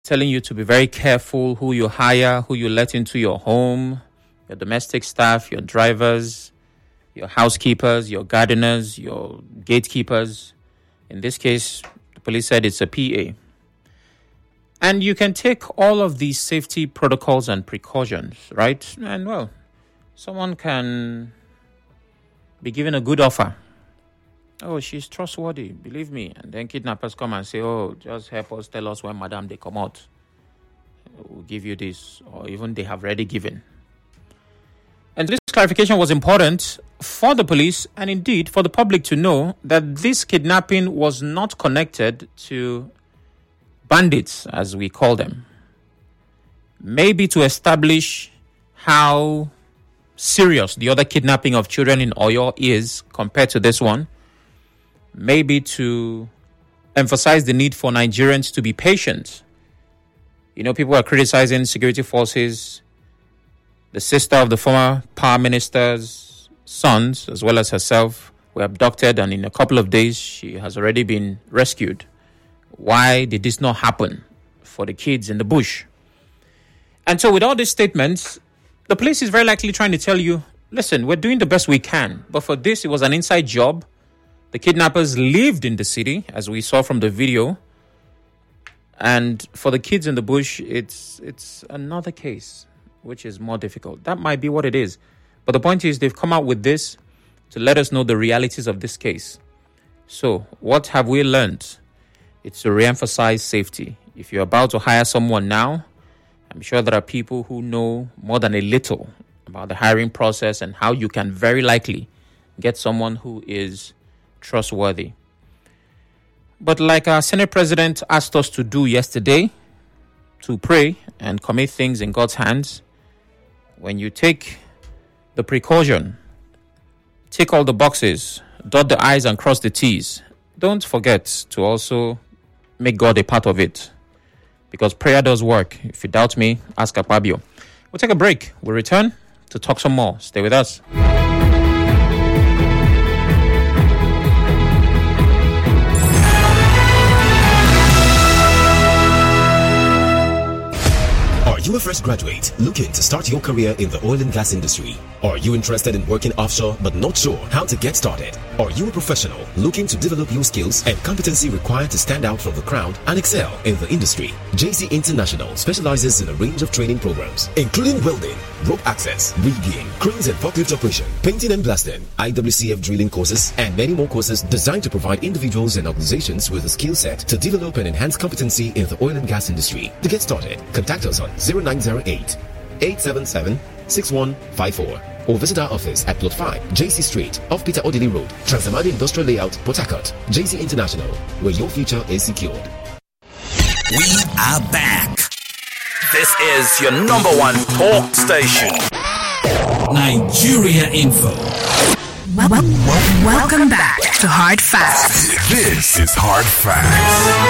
telling you to be very careful who you hire, who you let into your home, your domestic staff, your drivers, your housekeepers, your gardeners, your gatekeepers. In this case, the police said it's a PA. And you can take all of these safety protocols and precautions, right? And well, someone can be given a good offer. Oh, she's trustworthy, believe me. And then kidnappers come and say, oh, just help us, tell us when madam they come out. We'll give you this. Or even they have already given. And this clarification was important for the police and indeed for the public to know that this kidnapping was not connected to bandits, as we call them. Maybe to establish how serious the other kidnapping of children in Oyo is compared to this one. Maybe to emphasize the need for Nigerians to be patient. You know, people are criticizing security forces. The sister of the former power minister's sons, as well as herself, were abducted, and in a couple of days, she has already been rescued. Why did this not happen for the kids in the bush? And so with all these statements, the police is very likely trying to tell you, listen, we're doing the best we can. But for this, it was an inside job. The kidnappers lived in the city, as we saw from the video. And for the kids in the bush, it's another case, which is more difficult. That might be what it is. But the point is, they've come out with this to let us know the realities of this case. So what have we learned? It's to re-emphasize safety. If you're about to hire someone now, I'm sure there are people who know more than a little about the hiring process and how you can very likely get someone who is trustworthy. But like our Senate President asked us to do yesterday, to pray and commit things in God's hands, when you take the precaution, tick all the boxes, dot the I's and cross the T's, don't forget to also make God a part of it. Because prayer does work. If you doubt me, ask Akpabio. We'll take a break. We'll return to talk some more. Stay with us. Are you a fresh graduate looking to start your career in the oil and gas industry? Are you interested in working offshore but not sure how to get started? Are you a professional looking to develop your skills and competency required to stand out from the crowd and excel in the industry? JC International specializes in a range of training programs, including welding, rope access, rigging, cranes and forklift operation, painting and blasting, IWCF drilling courses, and many more courses designed to provide individuals and organizations with a skill set to develop and enhance competency in the oil and gas industry. To get started, contact us on 0908 877 6154 or visit our office at Plot 5, JC Street, off Peter Odili Road, Transamadi Industrial Layout, Port Harcourt. JC International, where your future is secured. We are back. This is your number one talk station, Nigeria Info. Welcome back to Hard Facts. This is Hard Facts.